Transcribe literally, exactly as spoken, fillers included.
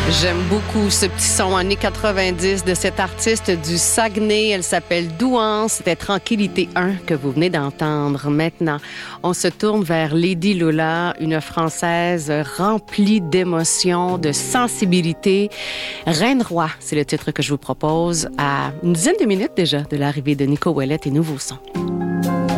J'aime beaucoup ce petit son années quatre-vingt-dix de cette artiste du Saguenay. Elle s'appelle Douance. C'était Tranquillité un que vous venez d'entendre. Maintenant, on se tourne vers Lady Lola, une Française remplie d'émotions, de sensibilité. Reine Roi, c'est le titre que je vous propose à une dizaine de minutes déjà de l'arrivée de Nico Ouellet et Nouveau Son.